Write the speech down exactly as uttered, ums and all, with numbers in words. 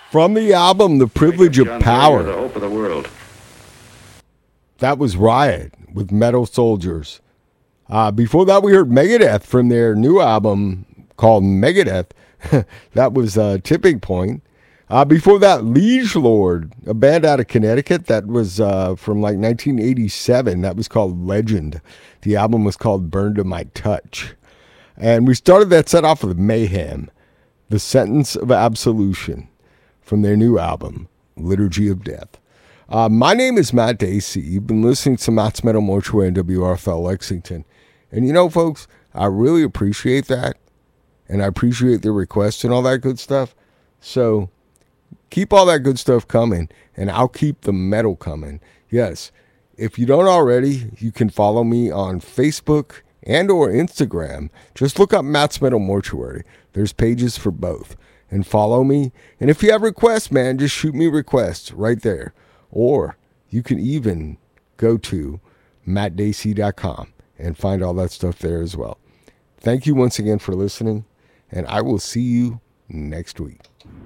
From the album The Privilege of Power. The hope of the world. That was Riot with Metal Soldiers. Uh, before that, we heard Megadeth from their new album called Megadeth. That was uh, Tipping Point. Uh, before that, Liege Lord, a band out of Connecticut that was uh, from like nineteen eighty-seven. That was called Legend. The album was called Burn to My Touch. And we started that set off with Mayhem, The Sentence of Absolution, from their new album, Liturgy of Death. Uh, my name is Matt Dacey. You've been listening to Matt's Metal Mortuary and W R F L Lexington. And you know, folks, I really appreciate that. And I appreciate the requests and all that good stuff. So keep all that good stuff coming, and I'll keep the metal coming. Yes, if you don't already, you can follow me on Facebook and or Instagram. Just look up Matt's Metal Mortuary. There's pages for both. And follow me. And if you have requests, man, just shoot me requests right there. Or you can even go to matt dacey dot com and find all that stuff there as well. Thank you once again for listening, and I will see you next week.